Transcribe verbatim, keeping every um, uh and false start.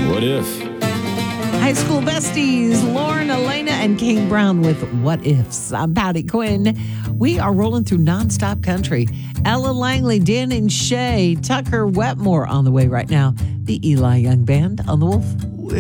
What If? High school besties, Lauren, Elena, and Kane Brown with What Ifs. I'm Patty Quinn. We are rolling through nonstop country. Ella Langley, Dan and Shay, Tucker Wetmore on the way right now. The Eli Young Band on The Wolf.